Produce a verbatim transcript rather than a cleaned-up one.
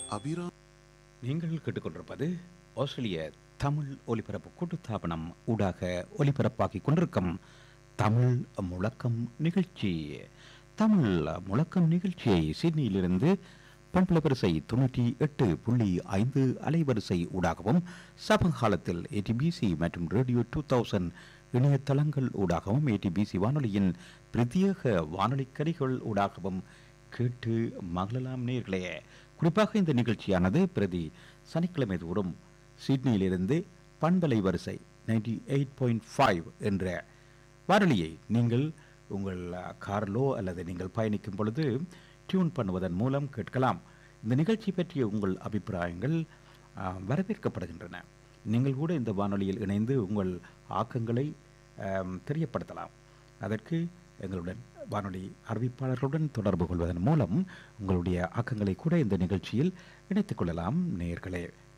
அபிரா நீங்கள் கேட்டுக்கொண்டிருப்பது ஆஸ்திரேலிய தமிழ் ஒலிபரப்பு கூட்டுத்தாபனம் ஊடாக ஒலிபரப்பாக்கிக் கொண்டிருக்கும் தமிழ் முழக்கம் நிகழ்ச்சி. தமிழ் முழக்கம் நிகழ்ச்சியை சிட்னியிலிருந்து பண்பலை வரிசை தொண்ணூற்றி எட்டு புள்ளி ஐந்து அலைவரிசை ஊடாகவும் சமகாலத்தில் ஏடிபிசி மற்றும் ரேடியோ டூ தௌசண்ட் இணையதளங்கள் ஊடாகவும் ஏடிபிசி வானொலியின் பிரத்யேக வானொலி கரிகள் ஊடாகவும் கேட்டு மகளலாம் நேர்களே. குறிப்பாக இந்த நிகழ்ச்சியானது பிரதி சனிக்கிழமை தோறும் சிட்னியிலிருந்து பண்பலை வரிசை நைன்டி எயிட் பாயிண்ட் ஃபைவ் என்ற வானொலியை நீங்கள் உங்கள் காரிலோ அல்லது நீங்கள் பயணிக்கும் பொழுது டியூன் பண்ணுவதன் மூலம் கேட்கலாம். இந்த நிகழ்ச்சி பற்றிய உங்கள் அபிப்பிராயங்கள் வரவேற்கப்படுகின்றன. நீங்கள் கூட இந்த வானொலியில் இணைந்து உங்கள் ஆக்கங்களை தெரியப்படுத்தலாம். அதற்கு எங்களுடன் வானொலி அறிவிப்பாளர்களுடன் தொடர்பு கொள்வதன் மூலம் உங்களுடைய ஆக்கங்களை கூட இந்த நிகழ்ச்சியில் இணைத்துக் கொள்ளலாம் நேயர்களே.